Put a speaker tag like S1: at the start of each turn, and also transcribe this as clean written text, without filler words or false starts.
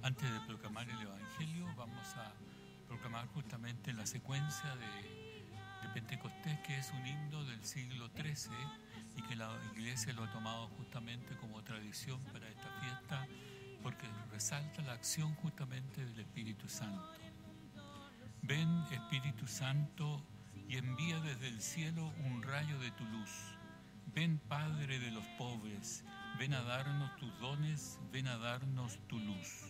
S1: Antes de proclamar el Evangelio, vamos a proclamar justamente la secuencia de Pentecostés, que es un himno del siglo XIII y que la Iglesia lo ha tomado justamente como tradición para esta fiesta, porque resalta la acción justamente del Espíritu Santo. Ven, Espíritu Santo, y envía desde el cielo un rayo de tu luz. Ven, Padre de los pobres, ven a darnos tus dones, ven a darnos tu luz.